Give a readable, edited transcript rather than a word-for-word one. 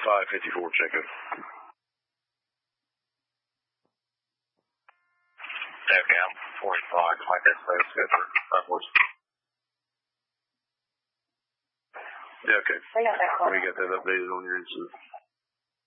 554, check-in. Okay, I'm 45, my desktop, go for backwards. Yeah, okay. I got that call. We got that updated on your incident.